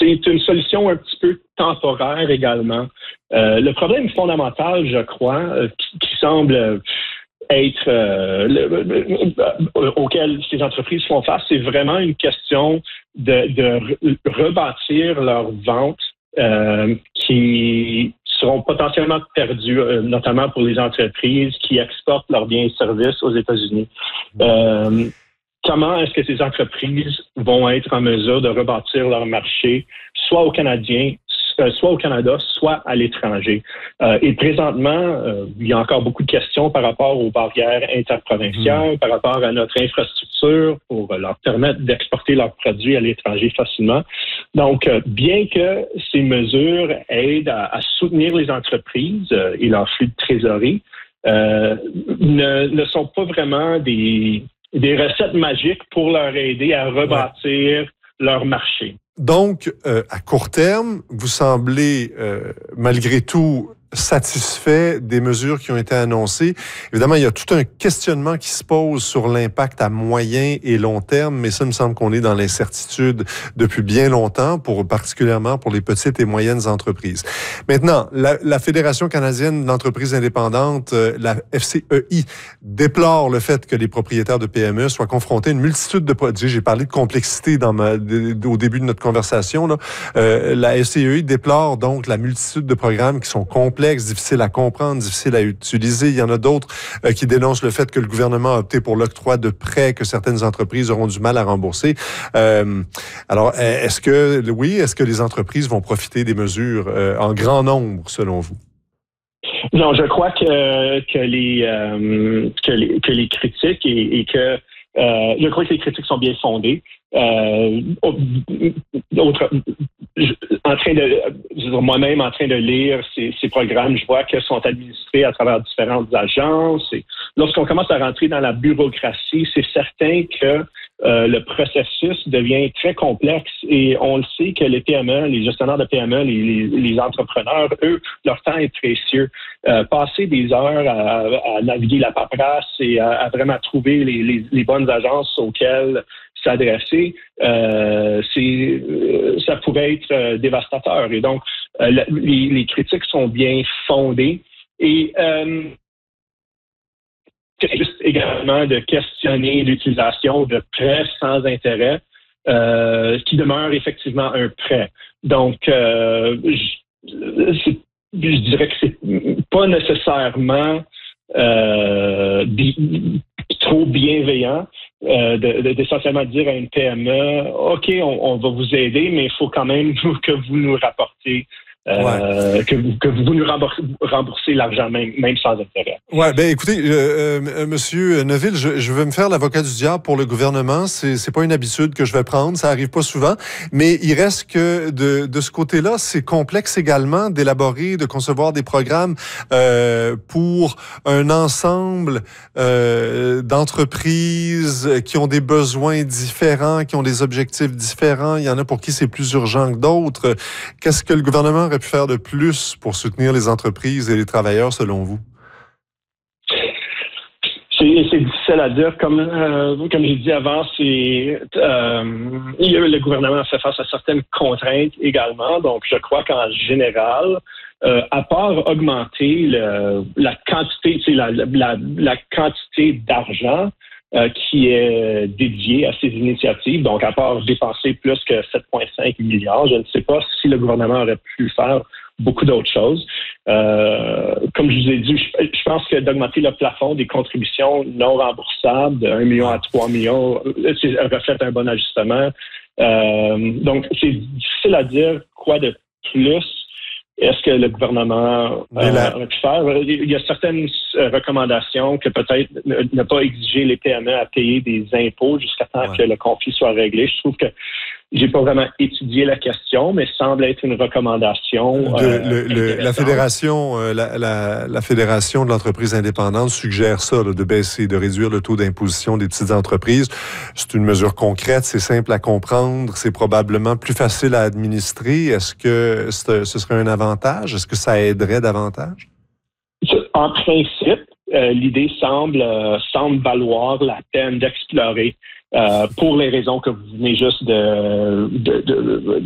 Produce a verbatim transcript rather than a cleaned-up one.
c'est une solution un petit peu temporaire également. Euh, le problème fondamental, je crois, euh, qui, qui semble être euh, le, le, euh, auquel ces entreprises font face, c'est vraiment une question de, de rebâtir leurs ventes euh, qui seront potentiellement perdues, euh, notamment pour les entreprises qui exportent leurs biens et services aux États-Unis. Euh, comment est-ce que ces entreprises vont être en mesure de rebâtir leur marché, soit aux Canadiens, soit au Canada, soit à l'étranger. Euh, et présentement, euh, il y a encore beaucoup de questions par rapport aux barrières interprovinciales, mmh. par rapport à notre infrastructure pour leur permettre d'exporter leurs produits à l'étranger facilement. Donc, euh, bien que ces mesures aident à, à soutenir les entreprises euh, et leur flux de trésorerie, euh, ne, ne sont pas vraiment des, des recettes magiques pour leur aider à rebâtir ouais. leur marché. Donc, euh, à court terme, vous semblez, euh, malgré tout, satisfait des mesures qui ont été annoncées. Évidemment, il y a tout un questionnement qui se pose sur l'impact à moyen et long terme, mais ça me semble qu'on est dans l'incertitude depuis bien longtemps, pour particulièrement pour les petites et moyennes entreprises. Maintenant, la, la Fédération canadienne d'entreprises indépendantes, la F C E I, déplore le fait que les propriétaires de P M E soient confrontés à une multitude de produits. J'ai parlé de complexité dans ma, de, au début de notre conversation. Là. Euh, la F C E I déplore donc la multitude de programmes qui sont complexes, difficiles à comprendre, difficiles à utiliser. Il y en a d'autres euh, qui dénoncent le fait que le gouvernement a opté pour l'octroi de prêts que certaines entreprises auront du mal à rembourser. Euh, alors, est-ce que, oui, est-ce que les entreprises vont profiter des mesures euh, en grand nombre, selon vous? Non, je crois que, que, les, euh, que, les, que les critiques et, et que euh, je crois que les critiques sont bien fondées. Euh, autre, en train de, moi-même en train de lire ces, ces programmes, je vois qu'ils sont administrés à travers différentes agences. Et lorsqu'on commence à rentrer dans la bureaucratie, c'est certain que euh, le processus devient très complexe et on le sait que les P M E, les gestionnaires de P M E, les, les, les entrepreneurs, eux, leur temps est précieux. Euh, passer des heures à, à naviguer la paperasse et à, à vraiment trouver les, les, les bonnes agences auxquelles s'adresser, euh, c'est, euh, ça pourrait être euh, dévastateur. Et donc, euh, les, les critiques sont bien fondées. Et euh, c'est juste également de questionner l'utilisation de prêts sans intérêt, euh, qui demeure effectivement un prêt. Donc, euh, je, c'est, je dirais que c'est pas nécessairement euh, bi- trop bienveillant. Euh, de, de, d'essentiellement dire à une P M E, OK, on, on va vous aider, mais il faut quand même que vous nous rapportez, euh, ouais. que, vous, que vous nous remboursez, remboursez l'argent même, même sans intérêt. Ouais, ben écoutez, euh, euh, Monsieur Neuville, je, je veux me faire l'avocat du diable pour le gouvernement. C'est, c'est pas une habitude que je vais prendre, ça arrive pas souvent, mais il reste que de, de ce côté-là, c'est complexe également d'élaborer, de concevoir des programmes euh, pour un ensemble euh, d'entreprises qui ont des besoins différents, qui ont des objectifs différents. Il y en a pour qui c'est plus urgent que d'autres. Qu'est-ce que le gouvernement aurait pu faire de plus pour soutenir les entreprises et les travailleurs, selon vous? C'est, c'est difficile à dire. Comme, euh, comme j'ai dit avant, c'est euh, le gouvernement a fait face à certaines contraintes également. Donc, je crois qu'en général, euh, à part augmenter le, la quantité, tu sais, la, la, la quantité d'argent euh, qui est dédiée à ces initiatives, donc à part dépenser plus que sept virgule cinq milliards, je ne sais pas si le gouvernement aurait pu faire beaucoup d'autres choses. Euh, comme je vous ai dit, je, je pense que d'augmenter le plafond des contributions non remboursables de un million à trois millions, c'est, reflète un bon ajustement. Euh, donc, c'est difficile à dire quoi de plus est-ce que le gouvernement euh, la... aurait pu faire. Il y a certaines recommandations que peut-être ne, ne pas exiger les P M E à payer des impôts jusqu'à temps ouais. que le conflit soit réglé. Je trouve que j'ai pas vraiment étudié la question, mais semble être une recommandation. De, euh, le, le, la fédération, euh, la, la, la fédération de l'entreprise indépendante suggère ça, là, de baisser, de réduire le taux d'imposition des petites entreprises. C'est une mesure concrète, c'est simple à comprendre, c'est probablement plus facile à administrer. Est-ce que c'est, ce serait un avantage? Est-ce que ça aiderait davantage? En principe, euh, l'idée semble euh, semble valoir la peine d'explorer. Euh, pour les raisons que vous venez juste de, de, de,